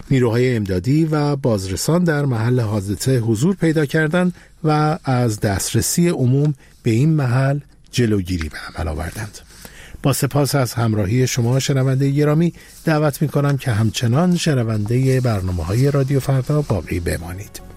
نیروهای امدادی و بازرسان در محل حادثه حضور پیدا کردند و از دسترسی عموم به این محل جلوگیری به عمل آوردند. با سپاس از همراهی شما شنونده گرامی، دعوت می‌کنم که همچنان شنونده برنامه‌های رادیو فردا باقی بمانید.